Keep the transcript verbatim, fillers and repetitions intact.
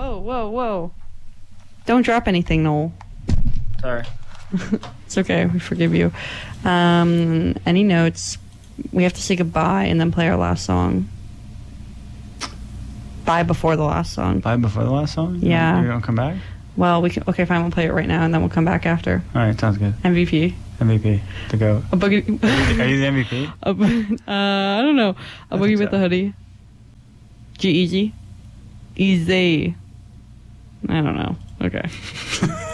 Whoa, whoa, whoa. Don't drop anything, Noel. Sorry. It's okay. We forgive you. Um, any notes? We have to say goodbye and then play our last song. Bye before the last song. Bye before the last song? Yeah. You're going to come back? Well, we can. Okay, fine. We'll play it right now and then we'll come back after. All right, sounds good. M V P. M V P. The GOAT. A boogie. Are you the M V P? A, uh, I don't know. A I boogie think with so. the hoodie. G Easy. Easy. I don't know. Okay.